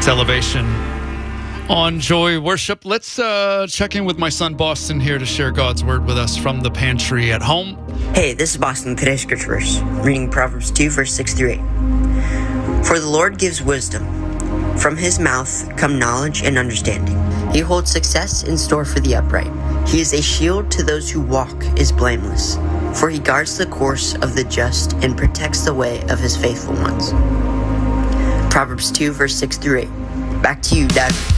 It's Elevation on Joy Worship. Let's check in with my son Boston here to share God's word with us from the pantry at home. Hey, this is Boston. Today's scripture verse, reading Proverbs 2, verse 6 through 8. For the Lord gives wisdom. From his mouth come knowledge and understanding. He holds success in store for the upright. He is a shield to those who walk is blameless. For he guards the course of the just and protects the way of his faithful ones. Proverbs 2, verse 6 through 8. Back to you, Dad.